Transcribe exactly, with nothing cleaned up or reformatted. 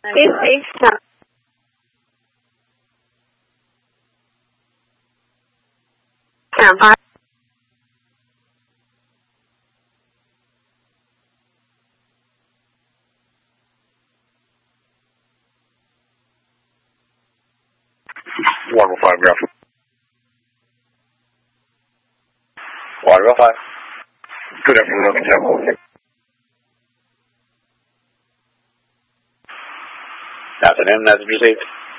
This is not. Stand by. one oh five, Graph. one oh five. Good afternoon, Temple. Afternoon, message received.